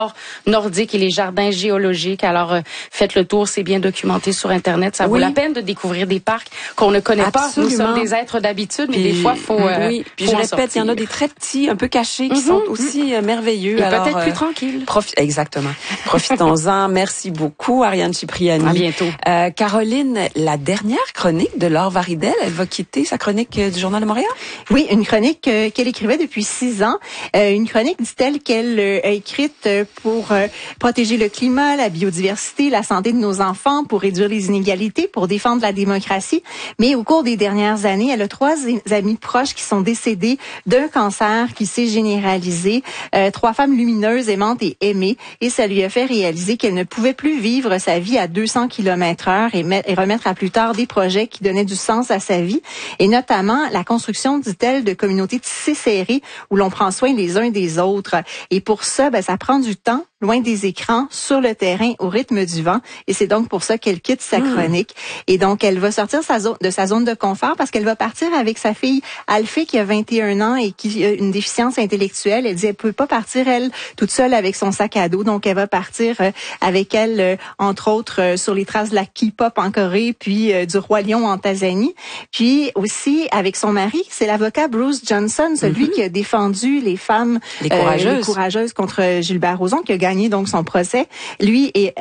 nordiques et les jardins géologiques. Alors, faites le tour, c'est bien documenté sur Internet. Ça vaut la peine de découvrir des parcs qu'on ne connaît pas. Nous sommes des êtres d'habitude, mais des fois, faut puis je répète, il y en a des très petits, un peu cachés, qui sont aussi merveilleux. Et alors, peut-être plus tranquilles. Exactement. Profitons-en. Merci beaucoup, Ariane Cipriani. À bientôt. Caroline, la dernière chronique de Laure Varidel, elle va quitter sa chronique du Journal de Montréal? Oui, une chronique qu'elle écrivait depuis 6 ans. Une chronique, dit-elle, qu'elle a écrite pour protéger le climat, la biodiversité, la santé de nos enfants, pour réduire les inégalités, pour défendre la démocratie. Mais au cours des dernières années, elle a 3 amis proches qui sont décédés d'un cancer qui s'est généralisé. 3 femmes lumineuses, aimantes et aimées. Et ça lui a fait réaliser qu'elle ne pouvait plus vivre sa vie à 200 km/h et remettre à plus tard des projets qui donnaient du sens à sa vie. Et notamment la construction, dit-elle, de communautés tissées serrées où l'on prend soin les uns des autres. Et pour ça, ça prend du temps, loin des écrans, sur le terrain, au rythme du vent. Et c'est donc pour ça qu'elle quitte sa chronique. Et donc, elle va sortir de sa zone de confort parce qu'elle va partir avec sa fille Alphée qui a 21 ans et qui a une déficience intellectuelle. Elle dit elle peut pas partir, elle, toute seule avec son sac à dos. Donc, elle va partir avec elle, entre autres, sur les traces de la K-pop en Corée, puis du Roi Lion en Tanzanie. Puis aussi, avec son mari, c'est l'avocat Bruce Johnson, celui qui a défendu les femmes les courageuses contre Gilbert Rozon, qui a gagné donc son procès. Lui et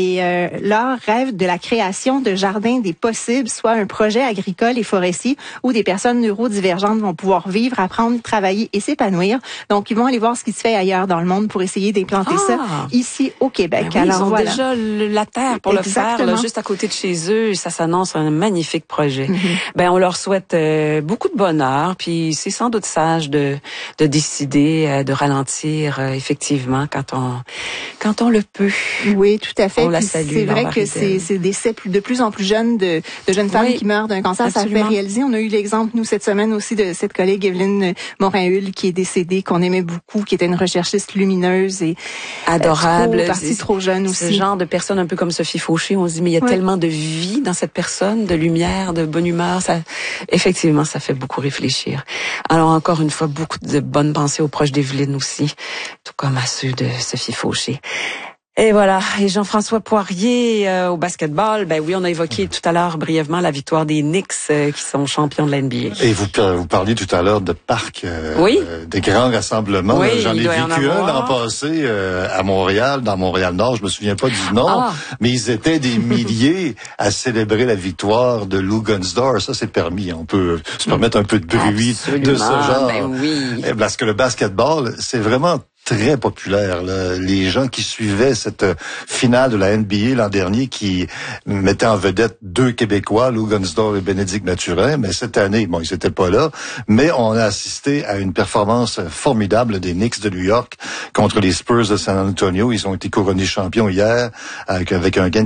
leur rêve de la création de jardins des possibles, soit un projet agricole et forestier où des personnes neurodivergentes vont pouvoir vivre, apprendre, travailler et s'épanouir. Donc, ils vont aller voir ce qui se fait ailleurs dans le monde pour essayer d'implanter ça ici au Québec. Oui, alors, ils ont déjà la terre pour le faire, là, juste à côté de chez eux. Ça s'annonce un magnifique projet. On leur souhaite beaucoup de bonheur, puis c'est sans doute sage de décider de ralentir effectivement quand on le peut. Oui, tout à fait. On la salue. C'est vrai que c'est décès de plus en plus jeunes de jeunes femmes qui meurent d'un cancer. Absolument. Ça fait réaliser. On a eu l'exemple, nous, cette semaine aussi, de cette collègue Evelyne Morin-Hull qui est décédée, qu'on aimait beaucoup, qui était une recherchiste lumineuse et adorable. Partie trop jeune aussi. Ce genre de personne un peu comme Sophie Fauché, on se dit, mais il y a tellement de vie dans cette personne, de lumière, de bonne humeur. Ça, effectivement, ça fait beaucoup réfléchir. Alors, encore une fois, beaucoup de bonnes pensées aux proches d'Evelyne aussi, tout comme à ceux de Sophie Fauché. Et voilà, et Jean-François Poirier au basketball, oui, on a évoqué tout à l'heure brièvement la victoire des Knicks qui sont champions de l'NBA. Et vous parliez tout à l'heure de parcs, des grands rassemblements. Oui, j'en ai vécu un l'an passé à Montréal, dans Montréal-Nord, je me souviens pas du nom, mais ils étaient des milliers à célébrer la victoire de Lou Gunzdor. Ça, c'est permis, on peut se permettre un peu de bruit de ce genre. Oui. Parce que le basketball, c'est vraiment très populaire, là. Les gens qui suivaient cette finale de la NBA l'an dernier, qui mettait en vedette 2 Québécois, Lou Gunzdor et Bénédicte Mathurin, mais cette année, ils étaient pas là, mais on a assisté à une performance formidable des Knicks de New York contre les Spurs de San Antonio. Ils ont été couronnés champions hier avec un gain de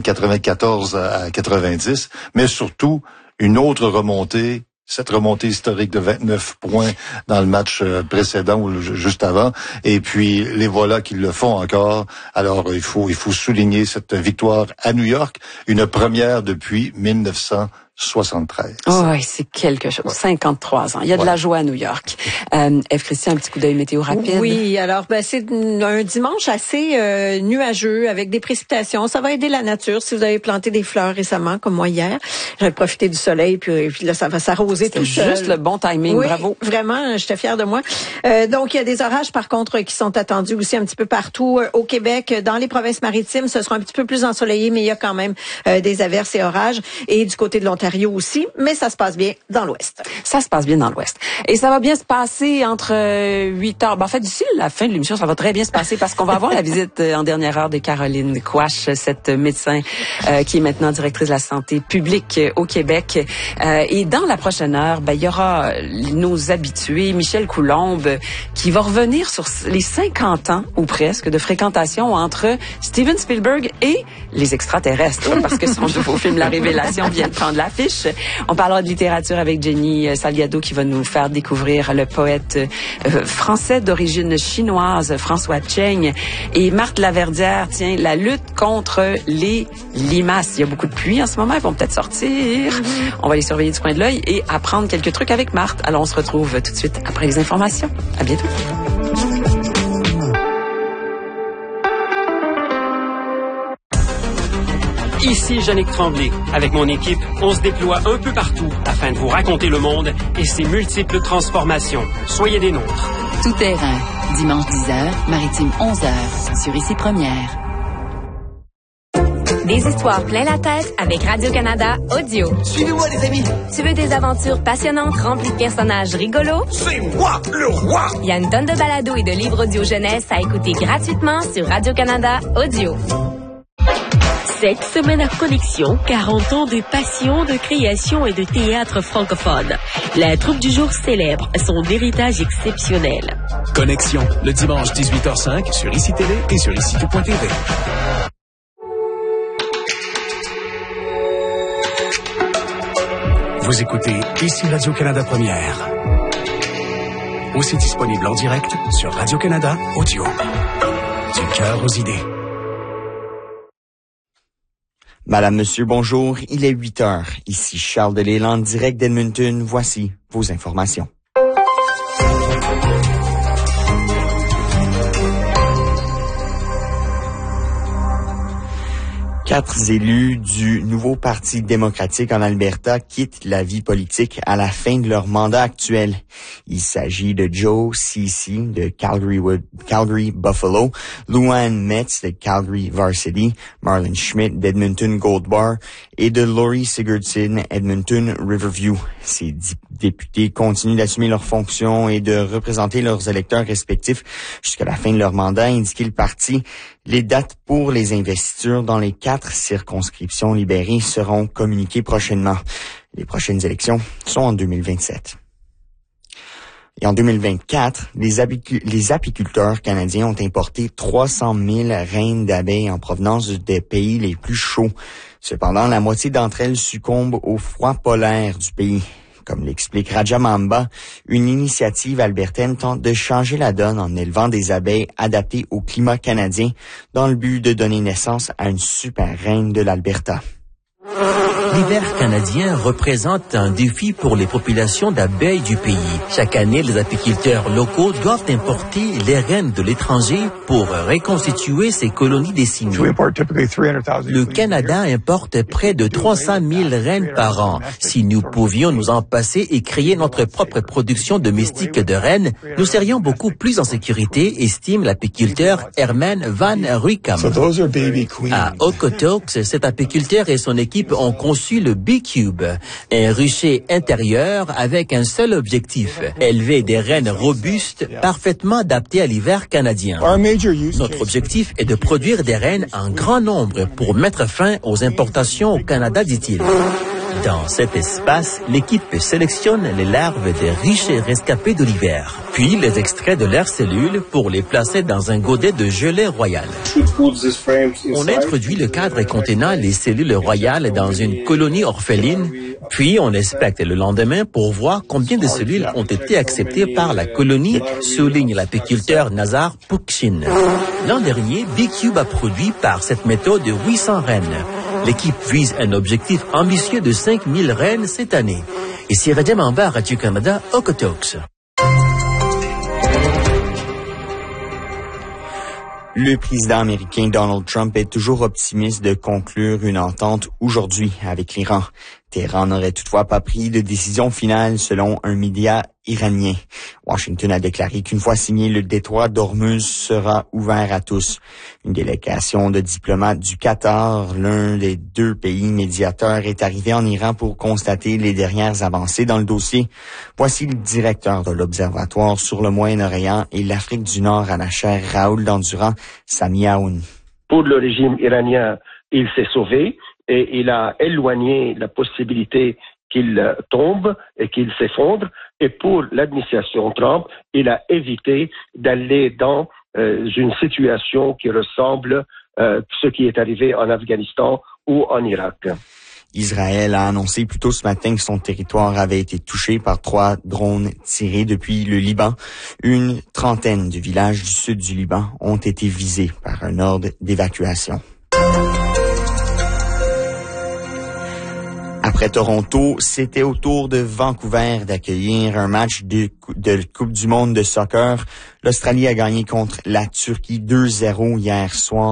94 à 90, mais surtout une autre remontée. Cette remontée historique de 29 points dans le match précédent ou juste avant. Et puis, les voilà qui le font encore. Alors, il faut souligner cette victoire à New York, une première depuis 1973. Oh oui, c'est quelque chose. 53 ans. Il y a de la joie à New York. Ève Christian, un petit coup d'œil météo rapide. Oui, alors c'est un dimanche assez nuageux avec des précipitations. Ça va aider la nature si vous avez planté des fleurs récemment, comme moi hier. J'avais profité du soleil, puis là, ça va s'arroser tout seul. Juste le bon timing, oui, bravo. Vraiment, j'étais fière de moi. Donc, il y a des orages, par contre, qui sont attendus aussi un petit peu partout au Québec. Dans les provinces maritimes, ce sera un petit peu plus ensoleillé, mais il y a quand même des averses et orages. Et du côté de l'Ontario aussi, mais ça se passe bien dans l'Ouest. Ça se passe bien dans l'Ouest. Et ça va bien se passer entre 8 heures. En fait, d'ici la fin de l'émission, ça va très bien se passer parce qu'on va avoir la visite en dernière heure de Caroline Quach, cette médecin qui est maintenant directrice de la santé publique au Québec. Et dans la prochaine heure, il y aura nos habitués, Michel Coulombe, qui va revenir sur les 50 ans ou presque de fréquentation entre Steven Spielberg et les extraterrestres, parce que son nouveau film La Révélation vient de prendre l'affiche. On parlera de littérature avec Jenny Salgado qui va nous faire découvrir le poète français d'origine chinoise François Cheng, et Marthe Laverdière, la lutte contre les limaces. Il y a beaucoup de pluie en ce moment, elles vont peut-être sortir. On va les surveiller du coin de l'œil et apprendre quelques trucs avec Marthe. Alors on se retrouve tout de suite après les informations. À bientôt. Ici Yannick Tremblay. Avec mon équipe, on se déploie un peu partout afin de vous raconter le monde et ses multiples transformations. Soyez des nôtres. Tout terrain. Dimanche 10h, Maritime 11h, sur Ici Première. Des histoires plein la tête avec Radio-Canada Audio. Suivez-moi, les amis. Tu veux des aventures passionnantes remplies de personnages rigolos? C'est moi, le roi! Il y a une tonne de balados et de livres audio jeunesse à écouter gratuitement sur Radio-Canada Audio. Cette semaine à Connexion, 40 ans de passion, de création et de théâtre francophone. La troupe du jour célèbre son héritage exceptionnel. Connexion, le dimanche 18h05 sur ICI Télé et sur ICI.TV. Vous écoutez Ici Radio-Canada Première. Aussi disponible en direct sur Radio-Canada Audio. Du cœur aux idées. Madame, Monsieur, bonjour. Il est 8 heures. Ici Charles Delisle en direct d'Edmonton. Voici vos informations. Quatre élus du nouveau Parti démocratique en Alberta quittent la vie politique à la fin de leur mandat actuel. Il s'agit de Joe Ceci de Calgary Buffalo, Luann Metz de Calgary Varsity, Marlon Schmidt d'Edmonton Gold Bar et de Laurie Sigurdsson Edmonton Riverview. Ces députés continuent d'assumer leurs fonctions et de représenter leurs électeurs respectifs jusqu'à la fin de leur mandat, a indiqué le parti. Les dates pour les investitures dans les 4 circonscriptions libérées seront communiquées prochainement. Les prochaines élections sont en 2027. Et en 2024, les apiculteurs canadiens ont importé 300 000 reines d'abeilles en provenance des pays les plus chauds. Cependant, la moitié d'entre elles succombent au froid polaire du pays. Comme l'explique Raja Mamba, une initiative albertaine tente de changer la donne en élevant des abeilles adaptées au climat canadien dans le but de donner naissance à une super reine de l'Alberta. L'hiver canadien représente un défi pour les populations d'abeilles du pays. Chaque année, les apiculteurs locaux doivent importer les reines de l'étranger pour reconstituer ces colonies décimées. Le Canada importe près de 300 000 reines par an. Si nous pouvions nous en passer et créer notre propre production domestique de reines, nous serions beaucoup plus en sécurité, estime l'apiculteur Herman Van Ruykam. À Okotoks, cet apiculteur et son équipe ont conçu le Bee Cube, un rucher intérieur avec un seul objectif, élever des reines robustes parfaitement adaptées à l'hiver canadien. Notre objectif est de produire des reines en grand nombre pour mettre fin aux importations au Canada, dit-il. Dans cet espace, l'équipe sélectionne les larves des riches rescapés de l'hiver, puis les extraits de leurs cellules pour les placer dans un godet de gelée royale. On introduit le cadre contenant les cellules royales dans une colonie orpheline, puis on inspecte le lendemain pour voir combien de cellules ont été acceptées par la colonie, souligne l'apiculteur Nazar Pukshin. L'an dernier, Bee Cube a produit par cette méthode 800 reines. L'équipe vise un objectif ambitieux de 5000 reines cette année. Ici Raja Mamba, Radio-Canada, Okotoks. Le président américain Donald Trump est toujours optimiste de conclure une entente aujourd'hui avec l'Iran. Téhéran n'aurait toutefois pas pris de décision finale selon un média iranien. Washington a déclaré qu'une fois signé, le détroit d'Ormuz sera ouvert à tous. Une délégation de diplomates du Qatar, l'un des 2 pays médiateurs, est arrivée en Iran pour constater les dernières avancées dans le dossier. Voici le directeur de l'Observatoire sur le Moyen-Orient et l'Afrique du Nord à la chaire Raoul Dandurand, Sami Aoun. Pour le régime iranien, il s'est sauvé et il a éloigné la possibilité qu'il tombe et qu'il s'effondre. Et pour l'administration Trump, il a évité d'aller dans une situation qui ressemble à ce qui est arrivé en Afghanistan ou en Irak. Israël a annoncé plus tôt ce matin que son territoire avait été touché par 3 drones tirés depuis le Liban. Une trentaine de villages du sud du Liban ont été visés par un ordre d'évacuation. Après Toronto, c'était au tour de Vancouver d'accueillir un match de Coupe du monde de soccer. L'Australie a gagné contre la Turquie 2-0 hier soir.